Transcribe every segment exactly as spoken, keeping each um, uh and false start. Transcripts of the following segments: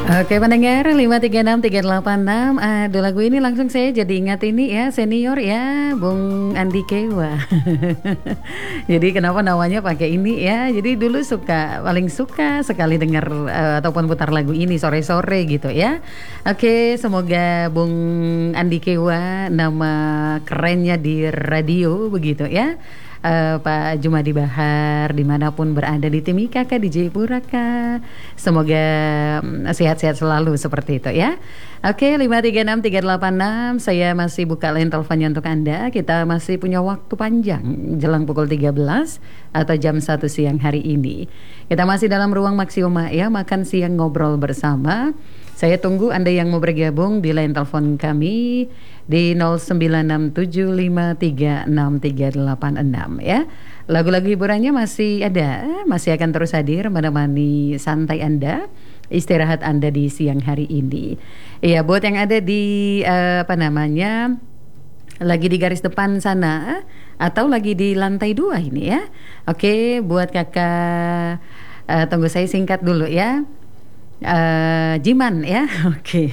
Oke pendengar lima tiga enam tiga delapan enam. Aduh lagu ini langsung saya jadi ingat ini ya, senior ya, Bung Andi Kewa. Jadi kenapa namanya pakai ini ya? Jadi dulu suka, paling suka sekali dengar uh, ataupun putar lagu ini sore-sore gitu ya. Oke, semoga Bung Andi Kewa, nama kerennya di radio begitu ya. Uh, Pak Jumadi Bahar dimanapun berada di Timika kah, di Jayapura kah, semoga um, sehat-sehat selalu seperti itu ya. Oke, lima tiga enam tiga delapan enam, saya masih buka line teleponnya untuk Anda. Kita masih punya waktu panjang jelang pukul tiga belas atau jam satu siang hari ini. Kita masih dalam ruang Maksioma ya, makan siang ngobrol bersama. Saya tunggu Anda yang mau bergabung di line telepon kami di nol sembilan enam tujuh lima tiga enam tiga delapan enam ya. Lagu-lagu hiburannya masih ada, masih akan terus hadir menemani santai Anda, istirahat Anda di siang hari ini. Iya, buat yang ada di uh, apa namanya, lagi di garis depan sana atau lagi di lantai dua ini ya. Oke, buat kakak, uh, tunggu saya singkat dulu ya. Uh, Jiman ya, oke.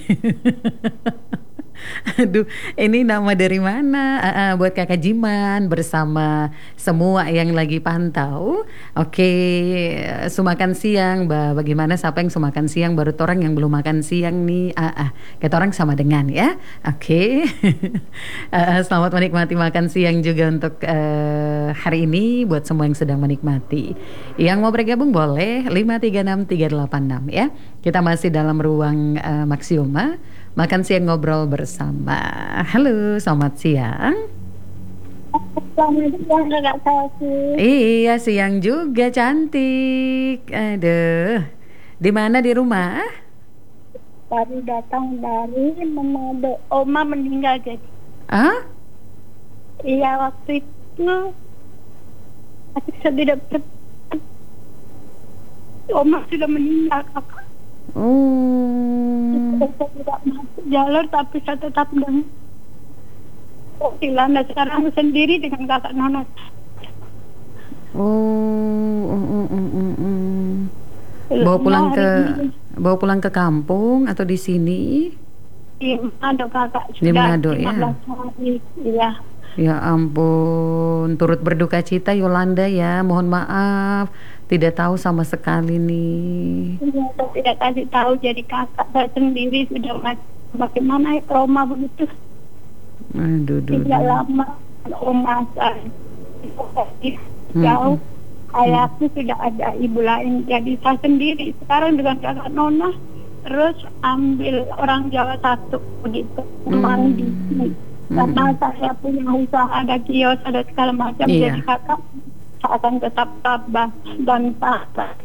Aduh, ini nama dari mana? Uh, uh, buat kakak Jiman bersama semua yang lagi pantau. Oke, uh, sumakan siang, ba, bagaimana siapa yang sumakan siang? Baru orang yang belum makan siang nih. Uh, uh, kita orang sama dengan ya. Oke, uh, selamat menikmati makan siang juga untuk uh, hari ini buat semua yang sedang menikmati. Yang mau bergabung boleh lima tiga enam tiga delapan enam ya. Kita masih dalam ruang uh, Maksioma. Makan siang ngobrol bersama. Halo, selamat siang. Selamat siang Kakak Selsi. Iya, siang juga cantik. Aduh, di mana di rumah? Baru datang dari Manado. Oma meninggal jadi. Ah? Iya, waktu itu masih saya tidak ber- Oma sudah meninggal Kakak. Oh. Saya tidak masuk jalur tapi saya tetap dengan Silanda sekarang sendiri dengan kakak Nona. Oh, mm, mm, mm, mm, mm. Bawa pulang ke bawa pulang ke kampung atau di sini? Di Manado Kakak. Di Manado ya. Iya. Ya ampun, turut berduka cita Yolanda ya. Mohon maaf, tidak tahu sama sekali nih. Iya, saya tidak kasih tahu, jadi kakak saya sendiri sudah mati. Bagaimana ya trauma begitu? Aduh, duh, Tidak duh. lama oma saya jauh. Ayahku sudah ada ibu lain, jadi saya sendiri sekarang dengan kakak Nona. Terus ambil orang Jawa satu begitu, memang di sini. Karena saya punya usaha, ada kios, ada segala macam. Iya. Jadi kakak saya akan tetap tabah dan pasrah.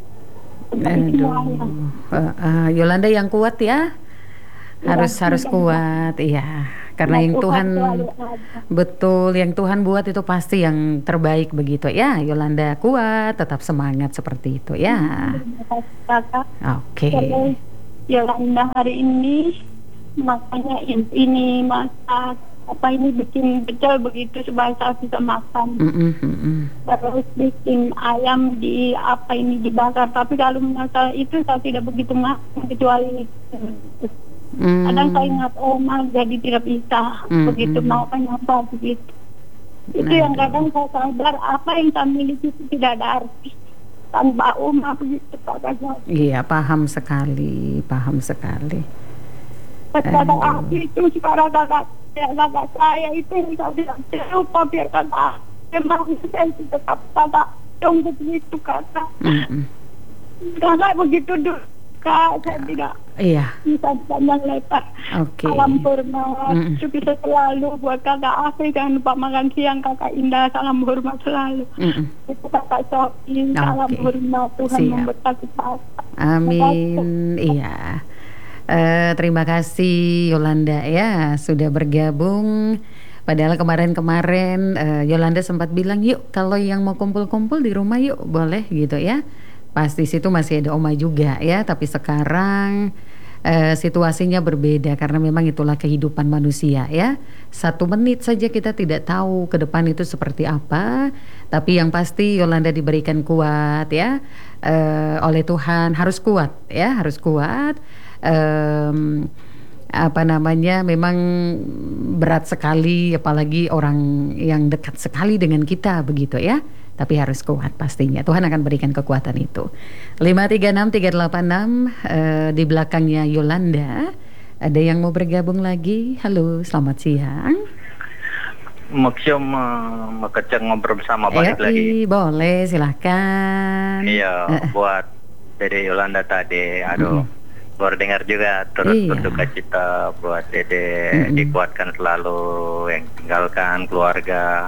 Aduh, uh, uh, Yolanda yang kuat ya, harus Ya, harus ya, kuat, iya. Karena Ya, yang Tuhan selalu ada. betul, yang Tuhan buat itu pasti yang terbaik begitu ya. Yolanda kuat, tetap semangat seperti itu ya. Terima kasih kakak. Oke. Terus Yolanda hari ini makanya ini masak apa ini bikin pecel begitu supaya saya bisa makan. Mm-mm, mm-mm. Terus bikin ayam di apa ini dibakar, tapi kalau masalah itu saya tidak begitu makan kecuali Mm. kadang saya ingat oma jadi tidak bisa Mm, begitu mm. mau apa begitu. Itu Aduh. yang kadang saya sadar apa yang saya miliki itu tidak ada arti tanpa oma begitu katanya. Iya, paham sekali, paham sekali. Kata Aduh. aku itu sekarang kakak, ya, kakak saya itu yang saya tidak lupa biar kata memang saya tetap kakak dong begitu kakak. Mm-mm. Kakak begitu dulu kak, saya tidak Iya, bisa panjang lebar. oke. Salam hormat, Mm-mm. sukses selalu buat kakak Afi, jangan lupa makan siang kakak Indah, salam hormat selalu. Mm-mm. Itu kakak Sofi, salam Oke. hormat, Tuhan Siap. memberkati kakak. Amin. Iya. Eh, terima kasih Yolanda ya sudah bergabung. Padahal kemarin-kemarin eh, Yolanda sempat bilang yuk kalau yang mau kumpul-kumpul di rumah yuk boleh gitu ya. Pasti situ masih ada Oma juga ya. Tapi sekarang eh, situasinya berbeda karena memang itulah kehidupan manusia ya. Satu menit saja kita tidak tahu ke depan itu seperti apa. Tapi yang pasti Yolanda diberikan kuat ya. uh, oleh Tuhan, harus kuat ya, harus kuat. Um, apa namanya, memang berat sekali, apalagi orang yang dekat sekali dengan kita begitu ya. Tapi harus kuat pastinya. Tuhan akan berikan kekuatan itu. lima tiga enam tiga delapan enam uh, di belakangnya Yolanda. Ada yang mau bergabung lagi? Halo, selamat siang. Maksudnya mau keceng ngobrol bersama balik Eyoi, lagi. Boleh, silahkan. Iya, uh. buat Dede Yolanda tadi, aduh. Mm. Baru dengar juga terus iya. berduka cita buat Dede, mm-hmm. dikuatkan selalu, yang tinggalkan keluarga.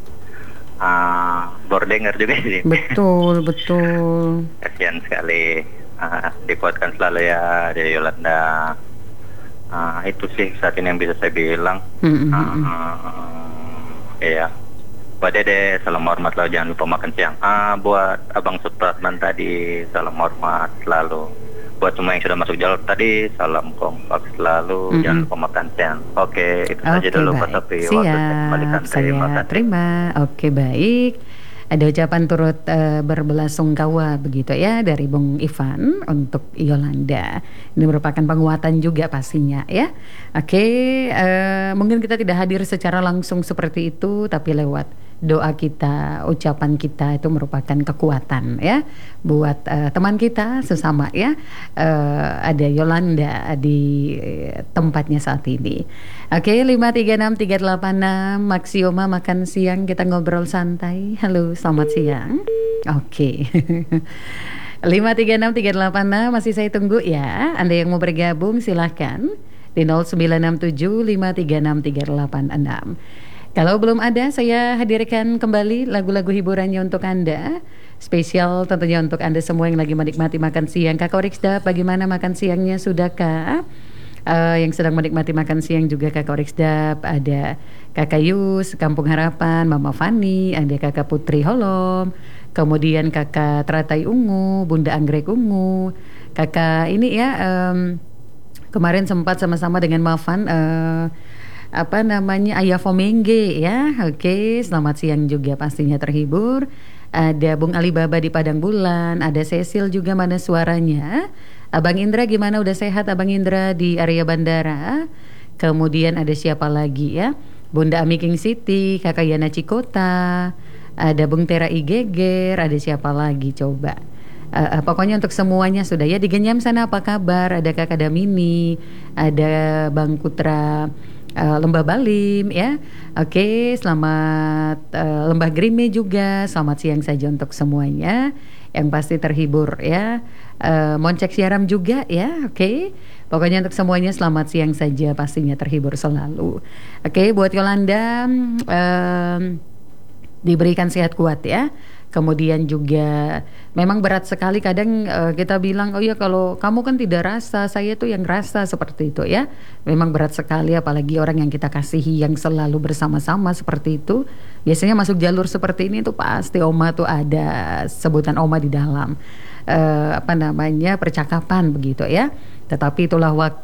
Uh, baru dengar juga ini. Betul, betul. Kasihan sekali. Uh, dikuatkan selalu ya Dede Yolanda. Uh, itu sih saat ini yang bisa saya bilang. Mm-hmm. Uh, uh, iya. Buat Dede, salam hormat selalu, jangan lupa makan siang. Uh, buat Abang Supratman tadi, salam hormat selalu. Buat semua yang sudah masuk jalur tadi, salam kompak selalu, mm-hmm. jangan lupa makan siang. Oke, itu okay, saja dulu Pak Sofi. Siap, saya terima. Oke, baik. Ada ucapan turut uh, berbelasungkawa begitu ya dari Bung Ivan untuk Yolanda. Ini merupakan penguatan juga pastinya ya. Oke, uh, mungkin kita tidak hadir secara langsung seperti itu, tapi lewat doa kita, ucapan kita itu merupakan kekuatan ya buat uh, teman kita sesama ya. Uh, ada Yolanda di tempatnya saat ini. Oke, lima tiga enam tiga delapan enam Maxioma makan siang, kita ngobrol santai. Halo, selamat siang. Oke. lima tiga enam tiga delapan enam masih saya tunggu ya. Anda yang mau bergabung silahkan di nol sembilan enam tujuh lima tiga enam tiga delapan enam. Kalau belum ada, saya hadirkan kembali lagu-lagu hiburannya untuk Anda. Spesial tentunya untuk Anda semua yang lagi menikmati makan siang. Kakak Oriksda, bagaimana makan siangnya? Sudahkah? Uh, yang sedang menikmati makan siang juga Kakak Oriksda, ada Kakak Yus, Kampung Harapan, Mama Fani, ada Kakak Putri Holom, kemudian Kakak Teratai Ungu, Bunda Anggrek Ungu, Kakak ini ya, um, kemarin sempat sama-sama dengan Mafan, uh, apa namanya, Ayah Fomengge ya. Oke, selamat siang juga pastinya terhibur. Ada Bung Alibaba di Padang Bulan, ada Cecil juga, mana suaranya. Abang Indra gimana, udah sehat Abang Indra di area bandara. Kemudian ada siapa lagi ya, Bunda Ami King City, Kakak Yana Cikota, ada Bung Tera Igeger, ada siapa lagi coba. Uh, uh, pokoknya untuk semuanya sudah ya. Di Genyam sana apa kabar, ada Kakak Damini, ada Bang Putra Uh, Lembah Balim ya. Oke, selamat uh, Lembah Grime juga. Selamat siang saja untuk semuanya yang pasti terhibur ya. Uh, Moncek Siaram juga ya. Oke. Pokoknya untuk semuanya selamat siang saja, pastinya terhibur selalu. Oke, buat Yolanda um, diberikan sehat kuat ya. Kemudian juga memang berat sekali kadang uh, kita bilang, oh ya kalau kamu kan tidak rasa, saya tuh yang rasa, seperti itu ya. Memang berat sekali, apalagi orang yang kita kasihi yang selalu bersama-sama seperti itu. Biasanya masuk jalur seperti ini tuh pasti Oma tuh ada sebutan Oma di dalam uh, apa namanya percakapan begitu ya. Tetapi itulah waktu